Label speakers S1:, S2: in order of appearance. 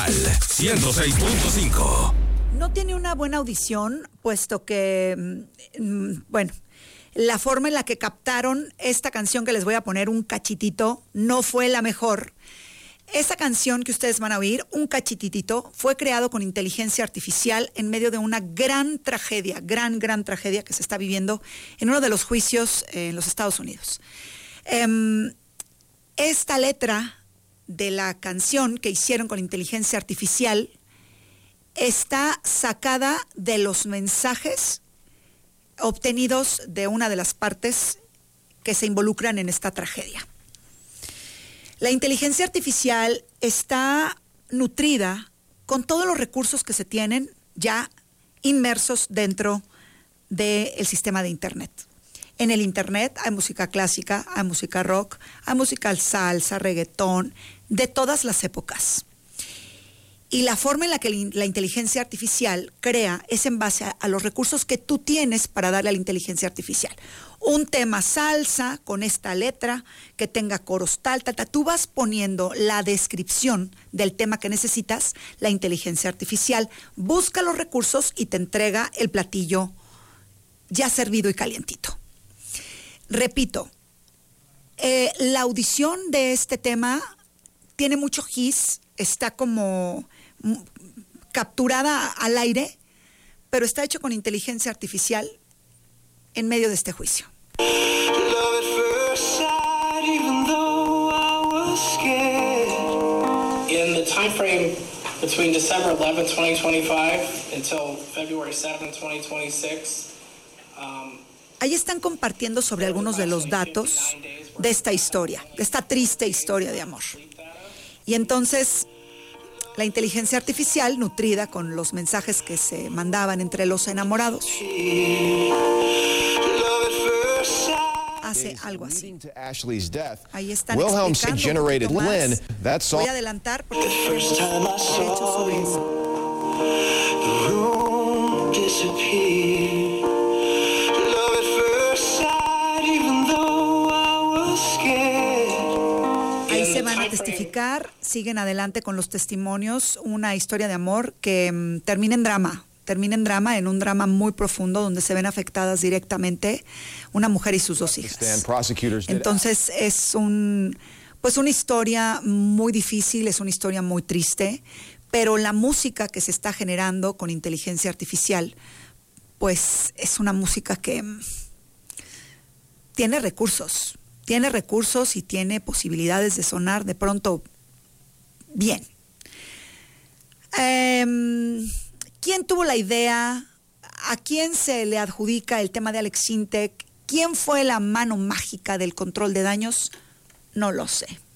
S1: 106.5.
S2: No tiene una buena audición, puesto que, bueno, la forma en la que captaron esta canción que les voy a poner un cachitito no fue la mejor. Esa canción que ustedes van a oír, un cachititito, fue creado con inteligencia artificial en medio de una gran tragedia, gran tragedia que se está viviendo en uno de los juicios en los Estados Unidos. Esta letra de la canción que hicieron con inteligencia artificial está sacada de los mensajes obtenidos de una de las partes que se involucran en esta tragedia. La inteligencia artificial está nutrida con todos los recursos que se tienen ya inmersos dentro del sistema de Internet. En el Internet hay música clásica, hay música rock, hay música salsa, reggaetón, de todas las épocas. Y la forma en la que la inteligencia artificial crea es en base a los recursos que tú tienes para darle a la inteligencia artificial. Un tema salsa con esta letra, que tenga coros tal. Tú vas poniendo la descripción del tema que necesitas, la inteligencia artificial busca los recursos y te entrega el platillo ya servido y calientito. Repito, la audición de este tema tiene mucho hiss, está como capturada al aire, pero está hecho con inteligencia artificial en medio de este juicio.
S3: In the time frame between December 11, 2025 until February 7, 2026,
S2: ahí están compartiendo sobre algunos de los datos de esta historia, de esta triste historia de amor. Y entonces la inteligencia artificial, nutrida con los mensajes que se mandaban entre los enamorados, hace algo así. Ahí están
S4: Wilhelm
S2: explicando
S4: generated
S2: un poquito
S4: Lynn.
S2: más.
S4: That song.
S2: Voy a adelantar porque tenemos derechos sobre eso. Ahí se van a testificar, siguen adelante con los testimonios, una historia de amor que termina en drama, en un drama muy profundo donde se ven afectadas directamente una mujer y sus dos hijas. Entonces es una historia muy difícil, es una historia muy triste, pero la música que se está generando con inteligencia artificial, pues es una música que tiene recursos y tiene posibilidades de sonar de pronto bien. ¿Quién tuvo la idea? ¿A quién se le adjudica el tema de Alex Sintek? ¿Quién fue la mano mágica del control de daños? No lo sé.